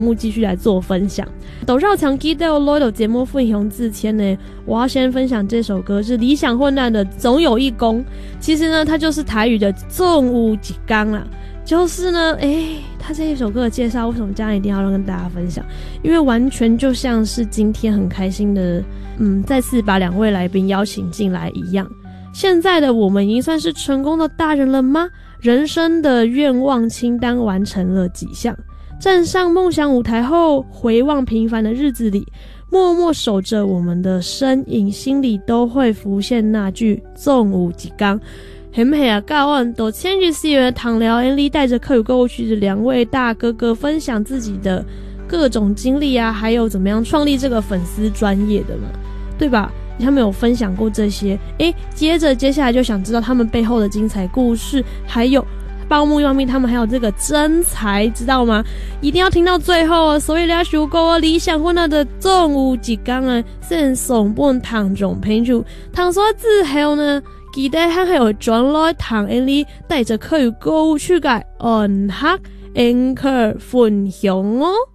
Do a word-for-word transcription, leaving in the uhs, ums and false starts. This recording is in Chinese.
目继续来做分享。斗绕墙记得来到节目分享之前呢，我要先分享这首歌是理想混乱的总有一公。其实呢它就是台语的总有一天啦，就是呢诶他这一首歌的介绍为什么这样一定要跟大家分享，因为完全就像是今天很开心的嗯，再次把两位来宾邀请进来一样。现在的我们已经算是成功的大人了吗？人生的愿望清单完成了几项，站上梦想舞台后，回望平凡的日子里，默默守着我们的身影，心里都会浮现那句总有一天。很美啊！告案都千日四元唐辽 Andy 带着客语购物区的两位大哥哥分享自己的各种经历啊，还有怎么样创立这个粉丝专业的嘛，对吧？他们有分享过这些，诶，接着接下来就想知道他们背后的精彩故事，还有报幕要命他们还有这个真才，知道吗？一定要听到最后哦！所以咧，如果理想混乱的总有一天啊，先送本唐种拼注，唐说之后呢，记得还有转来唐 Andy 带着客语购物去嘅按客 anchor 分享哦。